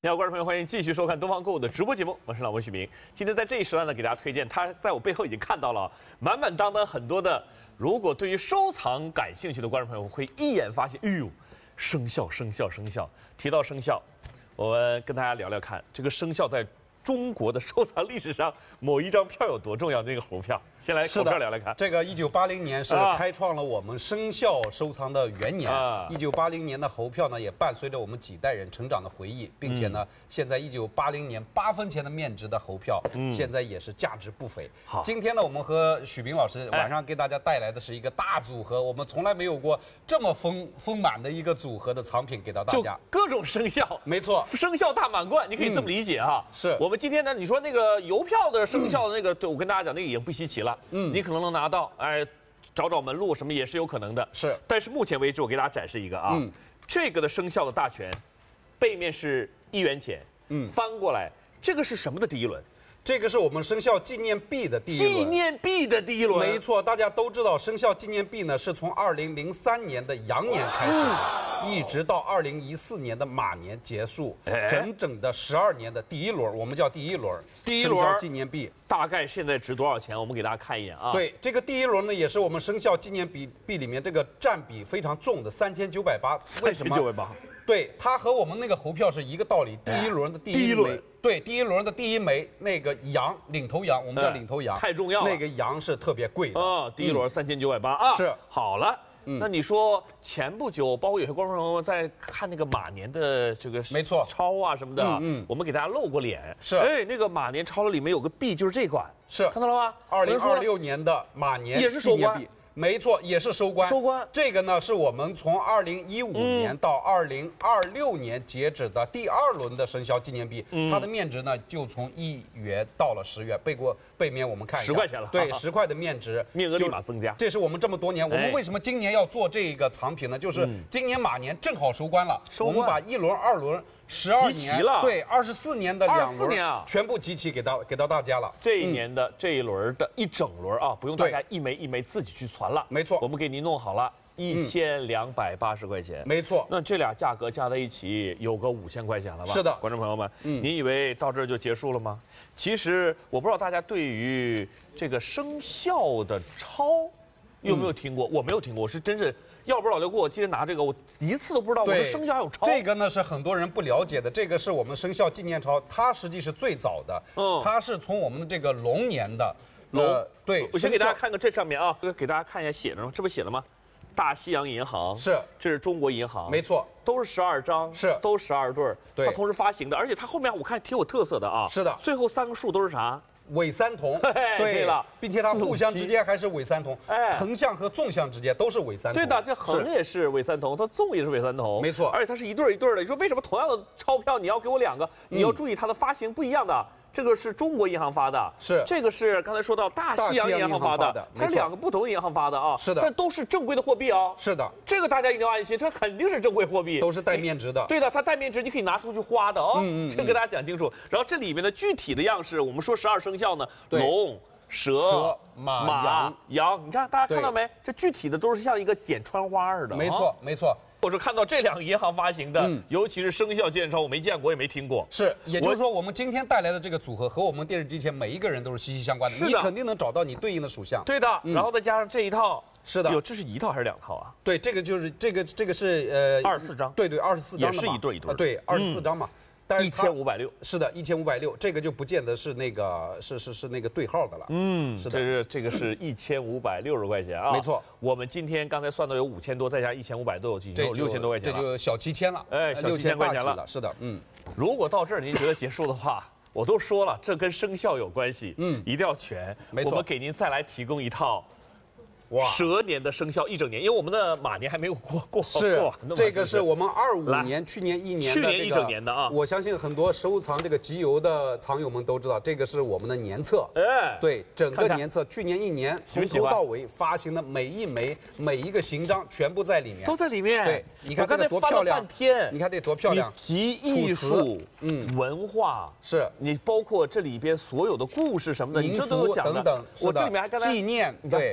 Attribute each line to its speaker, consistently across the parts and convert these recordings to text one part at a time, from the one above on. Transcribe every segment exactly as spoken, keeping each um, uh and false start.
Speaker 1: 你好，观众朋友，欢迎继续收看东方购物的直播节目，我是老文许明。今天在这一时段呢，给大家推荐，他在我背后已经看到了满满当当很多的，如果对于收藏感兴趣的观众朋友会一眼发现，哎呦，生肖生肖生肖。提到生肖，我们跟大家聊聊看，这个生肖在中国的收藏历史上某一张票有多重要？那个猴票，先来猴票聊聊看。
Speaker 2: 这个一九八零年是开创了我们生肖收藏的元年。一九八零年的猴票呢，也伴随着我们几代人成长的回忆，并且呢，嗯、现在一九八零年八分钱的面值的猴票，嗯、现在也是价值不菲。好，今天呢，我们和许斌老师晚上给大家带来的是一个大组合，我们从来没有过这么丰丰满的一个组合的藏品给到大家，
Speaker 1: 就各种生肖，
Speaker 2: 没错，
Speaker 1: 生肖大满贯，你可以这么理解哈。
Speaker 2: 嗯、是
Speaker 1: 我们。今天呢，你说那个邮票的生肖的那个，对、嗯、我跟大家讲，那个已经不稀奇了。嗯，你可能能拿到，哎，找找门路什么也是有可能的。
Speaker 2: 是，
Speaker 1: 但是目前为止，我给大家展示一个啊，嗯、这个的生肖的大全，背面是一元钱，嗯，翻过来，这个是什么的第一轮？
Speaker 2: 这个是我们生肖纪念币的第一轮。
Speaker 1: 纪念币的第一轮，
Speaker 2: 没错，大家都知道，生肖纪念币呢是从二零零三年的羊年开始的。嗯，一直到二零一四年的马年结束，哎、整整的十二年的第一轮，我们叫第一轮。
Speaker 1: 第一轮
Speaker 2: 纪念币
Speaker 1: 大概现在值多少钱？我们给大家看一眼啊。
Speaker 2: 对，这个第一轮呢，也是我们生肖纪念币币里面这个占比非常重的三千九百八。为什么？
Speaker 1: 三千九百八。
Speaker 2: 对，它和我们那个猴票是一个道理。第一轮的第一枚，第一轮对，第一轮的第一枚那个羊，领头羊，我们叫领头羊，
Speaker 1: 太重要了。
Speaker 2: 那个羊是特别贵的
Speaker 1: 啊。第一轮三千九百八啊。是，好了。嗯、那你说前不久，包括有些观众朋友在看那个马年的这个
Speaker 2: 没错
Speaker 1: 钞啊什么的，嗯嗯，我们给大家露过脸。
Speaker 2: 是，
Speaker 1: 哎，那个马年钞的里面有个币，就是这款，
Speaker 2: 是
Speaker 1: 看到了吗？
Speaker 2: 二零二六年的马年
Speaker 1: 也是收官。
Speaker 2: 没错，也是收官。
Speaker 1: 收官，
Speaker 2: 这个呢是我们从二零一五年到二零二六年截止的第二轮的生肖纪念币，嗯、它的面值呢就从一元到了十元。背过背面我们看一下，
Speaker 1: 十块钱了。
Speaker 2: 对，十块的面值，
Speaker 1: 面额立马增加。
Speaker 2: 这是我们这么多年，我们为什么今年要做这个藏品呢？就是今年马年正好收官了，
Speaker 1: 收官
Speaker 2: 我们把一轮、二轮。十二年
Speaker 1: 了，
Speaker 2: 对，二十四年的两轮
Speaker 1: 年啊，
Speaker 2: 全部集齐给到给到大家了。
Speaker 1: 这一年的这一轮的一整轮啊，不用大家一枚一枚自己去传了。
Speaker 2: 没错，
Speaker 1: 我们给您弄好了，一千两百八十块钱。
Speaker 2: 没错，
Speaker 1: 那这俩价格加在一起有个五千块钱了吧？
Speaker 2: 是的，
Speaker 1: 观众朋友们，嗯，你以为到这儿就结束了吗？其实我不知道大家对于这个生肖的钞有没有听过？我没有听过，我是真是。要不是老刘给我今天拿这个，我一次都不知道我的生肖还有钞。
Speaker 2: 这个呢是很多人不了解的，这个是我们生肖纪念钞，它实际是最早的。嗯，它是从我们的这个龙年的
Speaker 1: 龙、
Speaker 2: 呃。对，
Speaker 1: 我先给大家看个这上面啊，这个给大家看一下写着吗？这不写了吗？大西洋银行
Speaker 2: 是，
Speaker 1: 这是中国银行，
Speaker 2: 没错，
Speaker 1: 都是十二张，
Speaker 2: 是，
Speaker 1: 都十二对儿，
Speaker 2: 对，
Speaker 1: 它同时发行的，而且它后面我看挺有特色的啊。
Speaker 2: 是的，
Speaker 1: 最后三个数都是啥？
Speaker 2: 伪三同，
Speaker 1: 对了，
Speaker 2: 并且它互相之间还是伪三同，哎，横向和纵向之间都是伪三同。
Speaker 1: 对的，这横也是伪三同，它纵也是伪三同，
Speaker 2: 没错。
Speaker 1: 而且它是一对一对的。你说为什么同样的钞票你要给我两个？你要注意它的发行不一样的。这个是中国银行发的，
Speaker 2: 是
Speaker 1: 这个是刚才说到大西洋银行发的，它是两个不同银行发的啊，
Speaker 2: 是的，
Speaker 1: 这都是正规的货币啊，
Speaker 2: 是的，
Speaker 1: 这个大家一定要安心，这肯定是正规货币，
Speaker 2: 都是带面值的，
Speaker 1: 对的，它带面值，你可以拿出去花的哦，嗯嗯，这个给大家讲清楚。然后这里面的具体的样式，我们说十二生肖呢，龙、蛇、
Speaker 2: 马、
Speaker 1: 羊、羊，你看大家看到没？这具体的都是像一个剪穿花似的，
Speaker 2: 没错没错。
Speaker 1: 我是看到这两个银行发行的，嗯、尤其是生肖纪念钞，我没见过，也没听过。
Speaker 2: 是，也就是说，我们今天带来的这个组合和我们电视机前每一个人都是息息相关的。
Speaker 1: 是的，
Speaker 2: 你肯定能找到你对应的属相。
Speaker 1: 对的，嗯、然后再加上这一套。
Speaker 2: 是的，
Speaker 1: 有这是一套还是两套啊？
Speaker 2: 对，这个就是这个这个是呃
Speaker 1: 二十四张。
Speaker 2: 对对，二十四张
Speaker 1: 也是一对一对。
Speaker 2: 对，二十四张嘛。但是
Speaker 1: 一千五百六，
Speaker 2: 是的，一千五百六，这个就不见得是那个是是是那个对号的了。
Speaker 1: 嗯，是的，这是这个是一千五百六十块钱啊，
Speaker 2: 没错。
Speaker 1: 我们今天刚才算到有五千多，再加一千五百都有，有六千多块钱，
Speaker 2: 这就小七千了，
Speaker 1: 哎，小七千块钱
Speaker 2: 了。是的，嗯。
Speaker 1: 如果到这儿您觉得结束的话，我都说了，这跟生肖有关系，嗯，一定要全。
Speaker 2: 没错，
Speaker 1: 我们给您再来提供一套。哇，蛇年的生肖一整年，因为我们的马年还没有过过
Speaker 2: 是
Speaker 1: 过
Speaker 2: 这个是我们二五年去年一年
Speaker 1: 的去年一整年的啊。
Speaker 2: 我相信很多收藏这个集邮的藏友们都知道，这个是我们的年册。哎，对，整个年册去年一年从头到尾发行的每一枚每一个形章全部在里面，
Speaker 1: 都在里面。
Speaker 2: 对，你看这个多漂亮！
Speaker 1: 半天，
Speaker 2: 你看这多漂亮！
Speaker 1: 集艺术、嗯，文化
Speaker 2: 是
Speaker 1: 你包括这里边所有的故事什么的，
Speaker 2: 民俗等等，
Speaker 1: 我这里面还刚才
Speaker 2: 纪念对。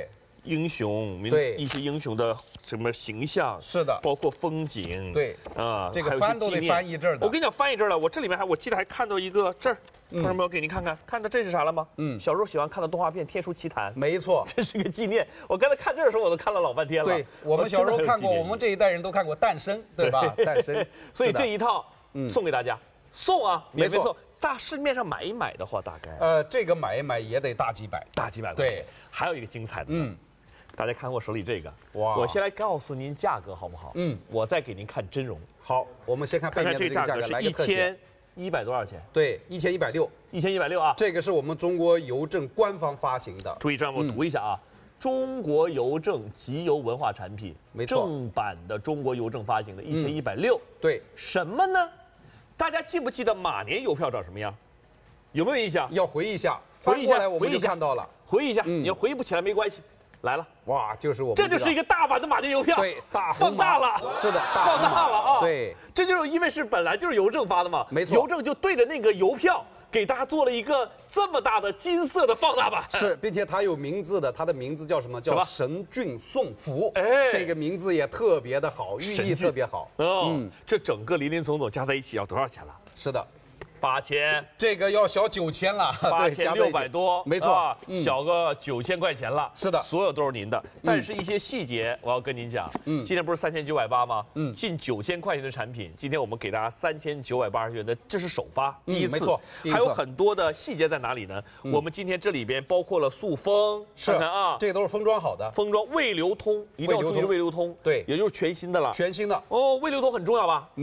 Speaker 1: 英雄，民
Speaker 2: 对
Speaker 1: 一些英雄的什么形象，
Speaker 2: 是的，
Speaker 1: 包括风景，
Speaker 2: 对
Speaker 1: 啊，
Speaker 2: 这个翻都得翻译这儿的。
Speaker 1: 我跟你讲，翻译这儿了，我这里面还我记得还看到一个这儿，观众朋友给您看看，看到这是啥了吗？嗯，小时候喜欢看的动画片《天书奇谭》，
Speaker 2: 没错，
Speaker 1: 这是个纪念。我刚才看这儿的时候，我都看了老半天了。
Speaker 2: 对，我们小时候看过，我们这一代人都看过《诞生》，对吧？诞生，
Speaker 1: 所以这一套送给大家，送啊，
Speaker 2: 没错。
Speaker 1: 大市面上买一买的话，大概
Speaker 2: 呃，这个买一买也得大几百，
Speaker 1: 大几百块钱。对，还有一个精彩的，嗯，大家看我手里这个，哇，我先来告诉您价格好不好？嗯，我再给您看真容。
Speaker 2: 好，我们先看背面的这个价格，
Speaker 1: 来一千一百多少钱？
Speaker 2: 对，一千一百六，
Speaker 1: 一千一百六啊。
Speaker 2: 这个是我们中国邮政官方发行的。
Speaker 1: 注意，这样我读一下啊，中国邮政集邮文化产品，
Speaker 2: 没错，
Speaker 1: 正版的中国邮政发行的，一千一百六。
Speaker 2: 对，
Speaker 1: 什么呢？大家记不记得马年邮票长什么样？有没有印象？
Speaker 2: 要回忆一下，
Speaker 1: 回忆一下，
Speaker 2: 我们就看到了。
Speaker 1: 回忆一下，你要回忆不起来没关系。来了，
Speaker 2: 哇，就是我们
Speaker 1: 这就是一个大版的马年邮票，
Speaker 2: 对，大
Speaker 1: 放大了，
Speaker 2: 是的，
Speaker 1: 放大了啊。
Speaker 2: 对，
Speaker 1: 这就是因为是本来就是邮政发的嘛，
Speaker 2: 没错，
Speaker 1: 邮政就对着那个邮票给大家做了一个这么大的金色的放大版，
Speaker 2: 是，并且它有名字的，它的名字叫什么？叫神骏送福。
Speaker 1: 哎，
Speaker 2: 这个名字也特别的好，寓意特别好。
Speaker 1: 嗯，这整个林林总总加在一起要多少钱了？
Speaker 2: 是的。
Speaker 1: 八千，
Speaker 2: 这个要小九千了，
Speaker 1: 八千六百多，
Speaker 2: 没错，
Speaker 1: 啊嗯、小个九千块钱了。
Speaker 2: 是的，
Speaker 1: 所有都是您的，但是一些细节我要跟您讲。嗯，今天不是三千九百八吗？嗯，近九千块钱的产品，今天我们给大家三千九百八十元的，这是首发，第一次，
Speaker 2: 没错，
Speaker 1: 还有很多的细节在哪里呢？嗯、我们今天这里边包括了塑封，看看啊，
Speaker 2: 这个都是封装好的，
Speaker 1: 封装未流通，一定要注意未流通，
Speaker 2: 对，
Speaker 1: 也就是全新的了，
Speaker 2: 全新的
Speaker 1: 哦，未流通很重要吧？